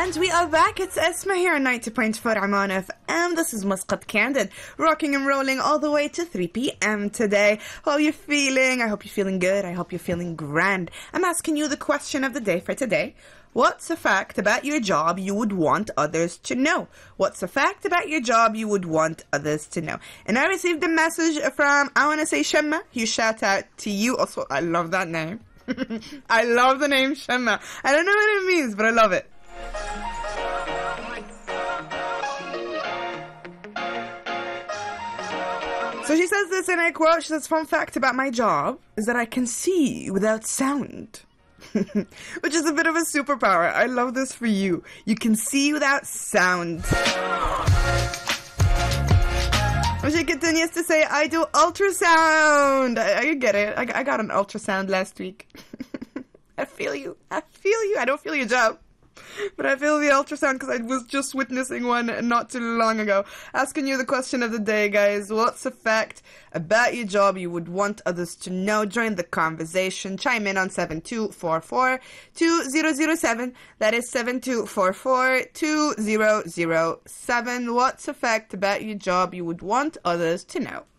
And we are back. It's Esma here on 90.4 Amman FM. This is Muscat Candid, rocking and rolling all the way to 3 p.m. today. How are you feeling? I hope you're feeling good. I hope you're feeling grand. I'm asking you the question of the day for today. What's a fact about your job you would want others to know? What's a fact about your job you would want others to know? And I received a message from, I want to say Shemma. Huge shout out to you. Also, I love that name. I love the name Shemma. I don't know what it means, but I love it. So she says this, and I quote, she says, fun fact about my job is that I can see without sound. Which is a bit of a superpower. I love this for you. You can see without sound. And she continues to say, I do ultrasound. I get it. I got an ultrasound last week. I feel you. I don't feel your job. But I feel the ultrasound because I was just witnessing one not too long ago. Asking you the question of the day, guys. What's a fact about your job you would want others to know? Join the conversation. Chime in on 7244-2007. That is 7244-2007. What's a fact about your job you would want others to know?